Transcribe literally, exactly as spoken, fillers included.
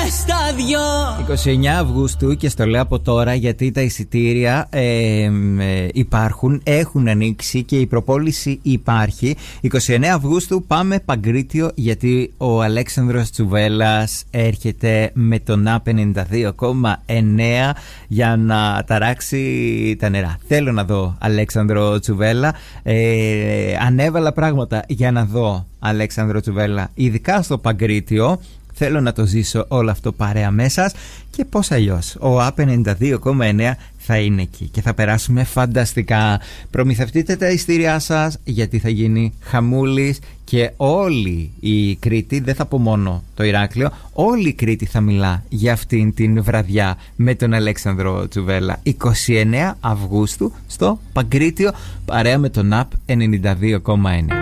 στα δυο. είκοσι εννέα Αυγούστου, και στο λέω από τώρα γιατί τα εισιτήρια ε, ε, υπάρχουν, έχουν ανοίξει και η προπόληση υπάρχει. είκοσι εννέα Αυγούστου πάμε Παγκρίτιο, γιατί ο Αλέξανδρος Τσουβέλλας έρχεται με τον Α ενενήντα δύο κόμμα εννέα για να ταράξει τα νερά. Θέλω να δω Αλέξανδρο Τσουβέλλα. ε, Ανέβαλα πράγματα για να δω Αλέξανδρο Τσουβέλλα, ειδικά στο Παγκρίτιο. Θέλω να το ζήσω όλο αυτό παρέα μέσα. Και πώς αλλιώς, ο Α ενενήντα δύο κόμμα εννέα θα είναι εκεί και θα περάσουμε φανταστικά. Προμηθευτείτε τα ειστήριά σας, γιατί θα γίνει χαμούλης και όλη η Κρήτη, δεν θα πω μόνο το Ηράκλειο, όλη η Κρήτη θα μιλά για αυτήν την βραδιά με τον Αλέξανδρο Τσουβέλλα. είκοσι εννέα Αυγούστου στο Παγκρίτιο, παρέα με τον Α ενενήντα δύο κόμμα εννέα.